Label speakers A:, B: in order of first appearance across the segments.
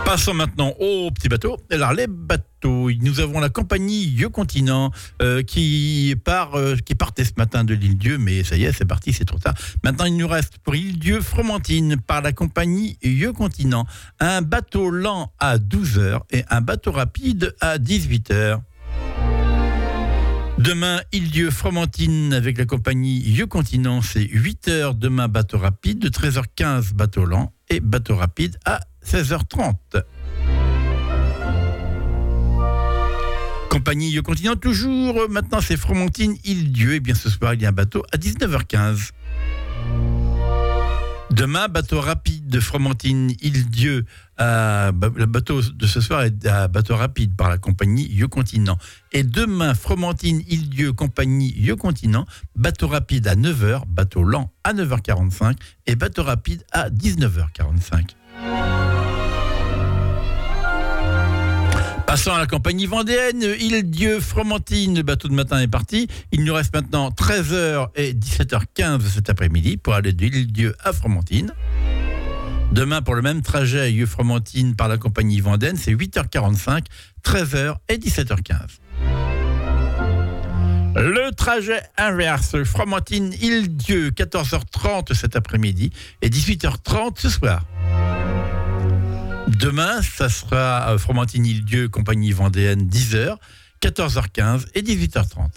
A: Passons maintenant aux petits bateaux. Alors les bateaux, nous avons la compagnie Vieux Continent qui partait ce matin de l'Île-Dieu, mais ça y est, c'est parti, c'est trop tard. Maintenant, il nous reste pour l'Île-Dieu Fromentine par la compagnie Vieux Continent un bateau lent à 12h et un bateau rapide à 18h. Demain, Île-Dieu Fromentine avec la compagnie Vieux Continent, c'est 8h demain, bateau rapide, de 13h15 bateau lent et bateau rapide à 16h30. Compagnie Vieux Continent toujours, maintenant c'est Fromentine Île-Dieu, et bien ce soir il y a un bateau à 19h15. Demain, bateau rapide de Fromentine Île-Dieu. Le bateau de ce soir est un bateau rapide par la compagnie Vieux Continent. Et demain, Fromentine Île-Dieu, compagnie Vieux Continent, bateau rapide à 9h, bateau lent à 9h45 et bateau rapide à 19h45. Passons à la compagnie vendéenne, Île-Dieu Fromentine, le bateau de matin est parti. Il nous reste maintenant 13h et 17h15 cet après-midi pour aller de Île-Dieu à Fromentine. Demain, pour le même trajet, Vieux-Fromentine par la compagnie vendéenne, c'est 8h45, 13h et 17h15. Le trajet inverse, Fromentine-Île-Dieu, 14h30 cet après-midi et 18h30 ce soir. Demain, ça sera Fromentine-Île-Dieu, compagnie vendéenne, 10h, 14h15 et 18h30.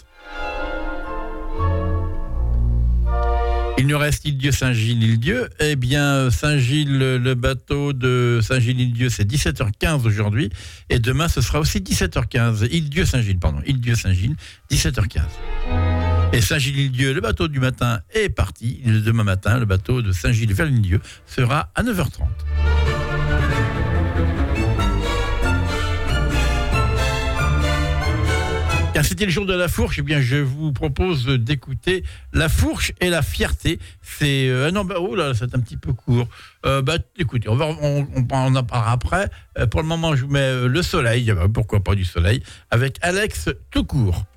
A: Il nous reste Île-Dieu, Saint-Gilles, Île-Dieu. Eh bien, Saint-Gilles, le bateau de Saint-Gilles, Île-Dieu, c'est 17h15 aujourd'hui. Et demain, ce sera aussi 17h15. Île-Dieu, Saint-Gilles, Île-Dieu, Saint-Gilles, 17h15. Et Saint-Gilles, Île-Dieu, le bateau du matin est parti. Le demain matin, le bateau de Saint-Gilles vers l'Île-Dieu sera à 9h30. Car c'était le jour de la fourche, eh bien je vous propose d'écouter La Fourche et la Fierté. C'est c'est un petit peu court. Écoutez, on en parlera après. Pour le moment, je vous mets Le Soleil, pourquoi pas du Soleil, avec Alex tout court.